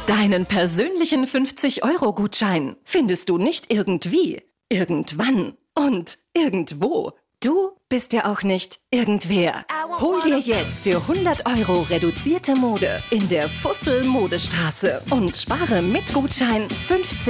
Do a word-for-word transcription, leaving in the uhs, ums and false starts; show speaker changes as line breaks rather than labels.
Deinen persönlichen fünfzig-Euro-Gutschein findest du nicht irgendwie, irgendwann und irgendwo. Du bist ja auch nicht irgendwer. Hol dir jetzt für hundert Euro reduzierte Mode in der Fussel Modestraße und spare mit Gutschein fünfzig